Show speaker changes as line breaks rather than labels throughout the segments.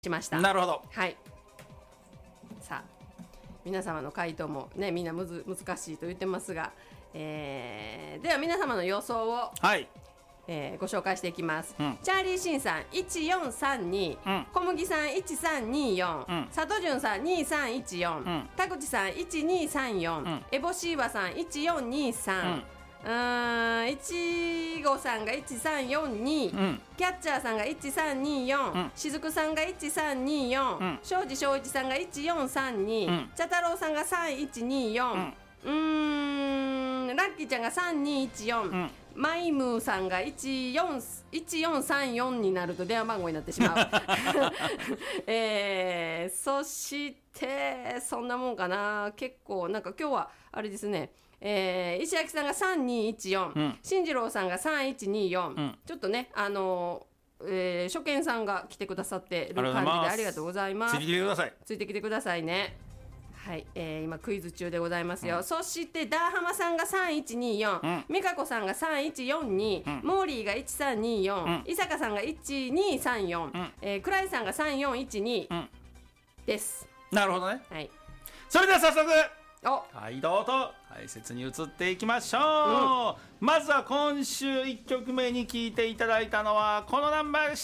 しました。
なるほど。
はい。さあ皆様の回答もねみんな難しいと言ってますが、では皆様の予想を、
はい、
ご紹介していきます。
うん、
チャーリーシンさん1432、
うん、
小麦さん1324、
うん、
佐藤潤さん2314、
うん、
田口さん1234、
うん、
エボシーワさん1423、いちごさんが1342、
うん、
キャッチャーさんが1324、
うん、
しずくさんが1324、
うん、
庄司正一さんが1432、
うん、
茶太郎さんが3124、ラッキーちゃんが3214、
うん、
マイムーさんが1434になると電話番号になってしまう、そしてそんなもんかな。結構なんか今日はあれですね、石焼さんが3214、進次郎さんが3124、ちょっとね初見さんが来てくださってる感じでありがとうございます。
ついてきてください。
ついてきてくださいね。はい、今クイズ中でございますよ。そしてダーハマさんが3124、美香子さんが3142、モーリーが1324、伊坂さんが1234、クライさんが3412、です。
なるほどね。
はい。
それでは早速
はい
どうぞ解説に移っていきましょう。まずは今週1曲目に聴いていただいたのはこのナンバーでした。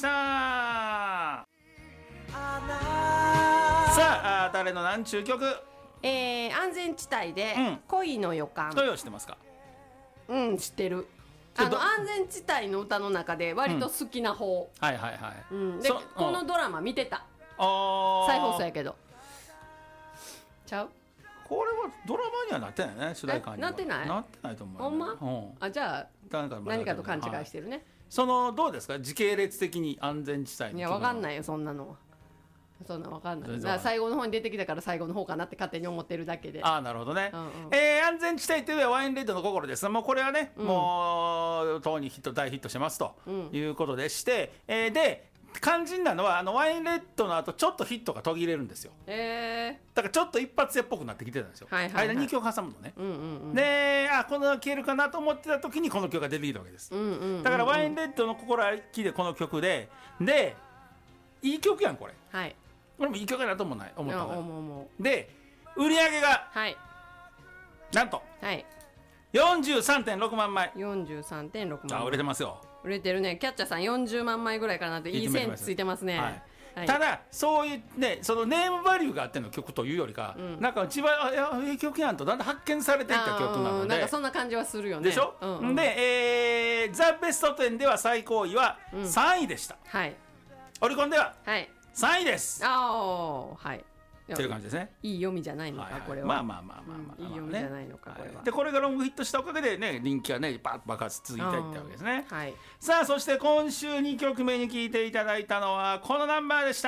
さあ誰のなんちゅう曲？
安全地帯で恋の予感。
どう知ってますか？
知ってる。安全地帯の歌の中で割と好きな方。
はいはいはい。
でこのドラマ見てた。再放送やけど。ちゃう？
これはドラマにはなってないね、主題歌には。
なってない？
なってないと思う。
ほんま？じゃあ何かと勘違いしてるね。
どうですか？時系列的に安全地帯の。
いやわかんないよそんなのは。そんなわかんない。だから最後の方に出てきたから最後の方かなって勝手に思ってるだけで。
なるほどね。安全地帯というのはワインレッドの心です。もうこれはね、もうとうに大ヒットしてますということでして、で肝心なのはワインレッドの後ちょっとヒットが途切れるんですよ。だからちょっだ一発屋っぽくなってきてたんですよ。間2曲挟むのね。でこの消えるかなと思ってた時にこの曲が出てきたわけです。だからワインレッドの心は一気でこの曲でいい曲やんこれ。これもいい曲やなと思ったので売り上げがなんと 43.6 万枚。
43.6 万枚
売れてますよ。
売れてるね。キャッチャーさん40万枚ぐらいかなっていい線ついてますね。
ただそういうねそのネームバリューがあっての曲というよりか、なんか一番いい曲やんとだんだん発見されていった曲なので、
なんかそんな感じはするよね。
でしょ。でザ・ベスト10では最高位は3位でした。オリコンでは3位です。という感じですね。
いい読みじゃないのかこれは。いい読みじゃないのかこれは。
でこれがロングヒットしたおかげでね人気がねバッ爆発続いていったわけですね。さあそして今週2曲目に聴いていただいたのはこのナンバーでした。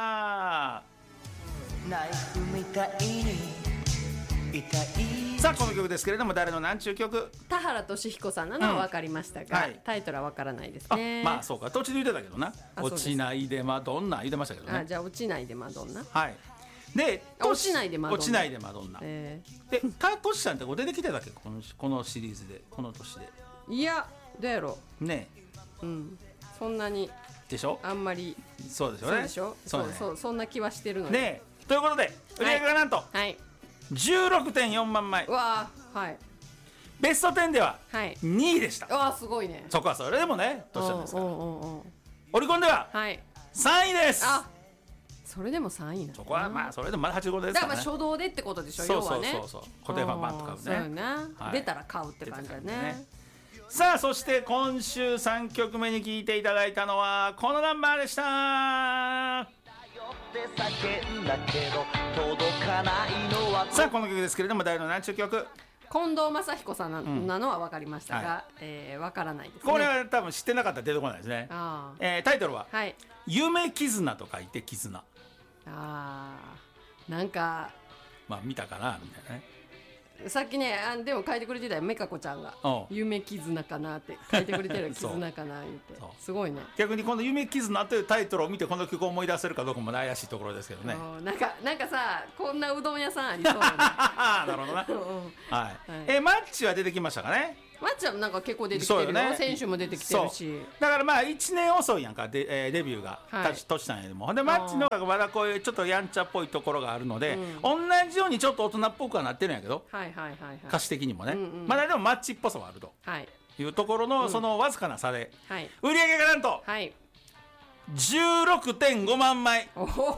ナイフみたいにさあこの曲ですけれども誰のなんちゅう曲？
田原俊彦さんなのは分かりましたが、タイトルは分からないですね。
まあそうか途中で言ってたけどな。落ちないでマドンナ言ってましたけどね。
じゃあ落ちないでマドンナ。
で
落ちないでマドンナ。
落ちないでマドンナ。でトシさんって出てきてたっけこのシリーズでこの年で。
いやどうやろう
ね。
そんなに
でしょ。
あんまり
そうでしょね。
そんな気はしてるの
で。ということで売り上げがなんと 16.4 万枚。ベスト10では2位でした。
すごいね。
そこはそれでもねトシさんですから。オリコンでは3位です。
それでも3位なの。
そこはまあそれでもまだ85ですからね。
だから初動でってことでしょ。要はね。
そう固定ファンバンと買うね。
そうよね。出たら買うって感じだね。
さあそして今週3曲目に聴いていただいたのはこのナンバーでした。さあこの曲ですけれども誰のなんちゅう曲？
近藤正彦さんなのは分かりましたが、分からないですね。
これは多分知ってなかったら出てこないですね。タイトルは夢絆と書いて絆。
なんか
まあ見たかなみたいなね。
さっきねでも書いてくれてたよ。メカ子ちゃんが夢絆かなって書いてくれてる。絆かな言ってすごいね。
逆にこの夢絆というタイトルを見てこの曲を思い出せるかどうかも怪しいところですけどね。
なんかさこんなうどん屋さんありそうだね。
なるほどな。マッチは出てきましたかね。
マッチはなんか結構出てきてるよ、ね、選手も出てきてるし、
だからまあ1年遅いやんかデビューが、はい、としたんやでもでマッチの方がまだこういうちょっとやんちゃっぽいところがあるので、同じようにちょっと大人っぽくはなってるんやけど、
はいはいはいはい、
歌詞的にもね、まだでもマッチっぽさはあると、いうところのそのわずかな差で、売り上げがなんと、16.5 万枚。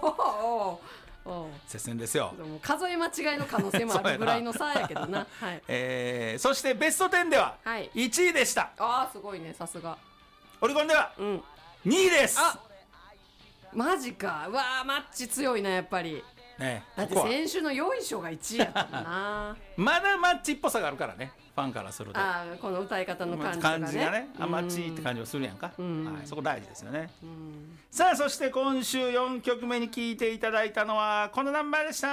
接戦ですよ。
数え間違いの可能性もあるぐらいの差やけどな。
そしてベスト10では1位でした。
ああすごいね、さすが。
オリコンでは2位です。
あ、マジか。うわー、マッチ強いなやっぱり。だって先週のよいしょが1位やったもんな。
まだマッチっぽさがあるからね、ファンからすると。
この歌い方の感じがね、
マッチって感じがするやんか。そこ大事ですよね。さあそして今週4曲目に聴いていただいたのはこのナンバーでした。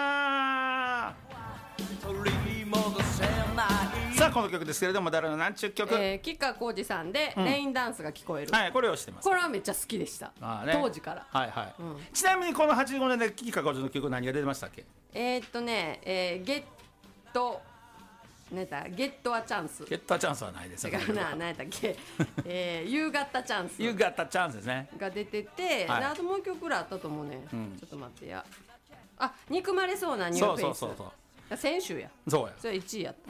さあこの曲ですけれども、誰のなんちゅう曲？
吉川晃司さんでレインダンスが聞こえる。
これをしてます。
これはめっちゃ好きでした、当時から。
ちなみにこの85年で吉川晃司の曲何が出てましたっけ？
ゲットゲットはチャンス。
ゲットはチャンスはないですよ。
何やったっけ？夕方チャンス。
夕方チャンスですね。
が出てて、あともう一曲ぐらいあったと思うね。ちょっと待ってや。あ、憎まれそうなニューフェイス。先週や。
そうや。
それ1位やった。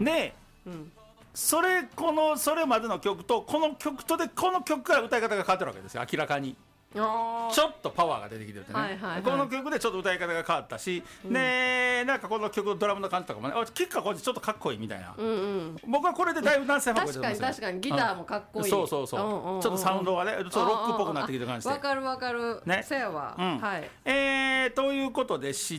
で、それまでの曲とこの曲とでこの曲から歌い方が変わってるわけですよ、明らかに。ちょっとパワーが出てきてるってね、この曲でちょっと歌い方が変わったし、なんかこの曲のドラムの感じとかもね、吉川晃司ちょっとかっこいいみたいな、僕はこれでだいぶ男性ファンが出てますよ。
確かにギターもかっこいい。
そうちょっとサウンドがね、ちょっとロックっぽくなってきてる感じで。
わかるわかるね。そうやわ。
ということでして、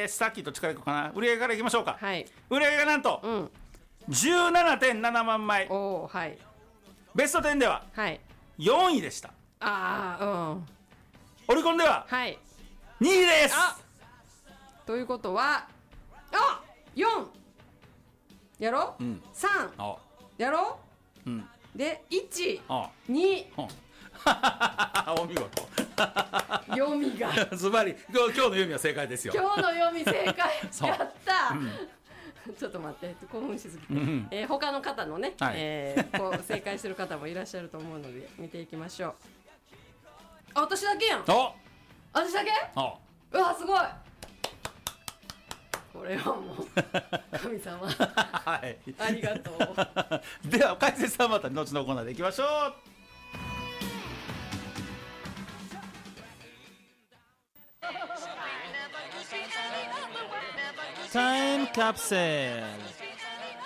さっきと近いかな、売り上げからいきましょうか。売り上げがなんと 17.7 万枚。ベスト10では4位でした。オリコンでは2位です。
ということは4やろ、3やろ、で1、2
お見事。
読みが
ズバリ今日の読みは正解ですよ。
今日の読み正解やった。ちょっと待って、興奮しすぎて、他の方のね、こう正解してる方もいらっしゃると思うので見ていきましょう。私だけやん。私だけ？うわすごい。これはもう神様ありがとう。
では解説はまた後のコーナーでいきましょう。タイムカプセル。